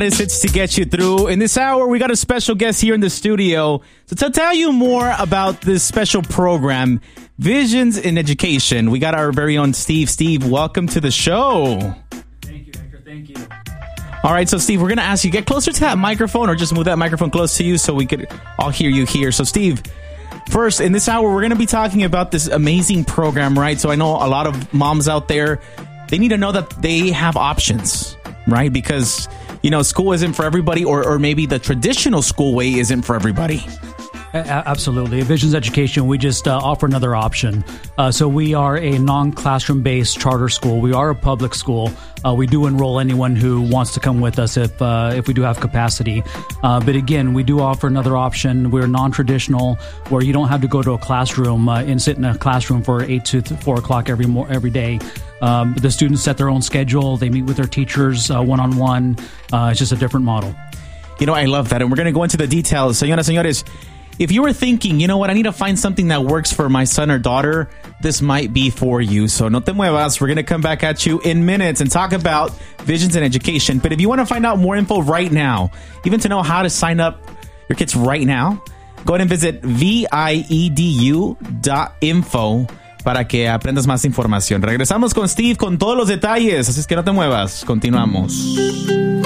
It's to get you through. In this hour, we got a special guest here in the studio. So to tell you more about this special program, Visions in Education, we got our very own Steve. Steve, welcome to the show. Thank you, Hector. Thank you. All right, so Steve, we're going to ask you, get closer to that microphone or just move that microphone close to you so we could all hear you here. So Steve, first, in this hour, we're going to be talking about this amazing program, right? So I know a lot of moms out there, they need to know that they have options, right? Because, you know, school isn't for everybody, or maybe the traditional school way isn't for everybody. Absolutely. At Visions Education, we just offer another option. So we are a non-classroom based charter school. We are a public school. We do enroll anyone who wants to come with us if we do have capacity. But again, we do offer another option. We're non-traditional, where you don't have to go to a classroom and sit in a classroom for 8 to 4 o'clock every day. The students set their own schedule. They meet with their teachers one-on-one. It's just a different model. You know, I love that. And we're going to go into the details. Señoras, señores, if you were thinking, you know what, I need to find something that works for my son or daughter, this might be for you. So no te muevas. We're going to come back at you in minutes and talk about Visions in Education. But if you want to find out more info right now, even to know how to sign up your kids right now, go ahead and visit viedu.info para que aprendas más información. Regresamos con Steve con todos los detalles, así es que no te muevas. Continuamos.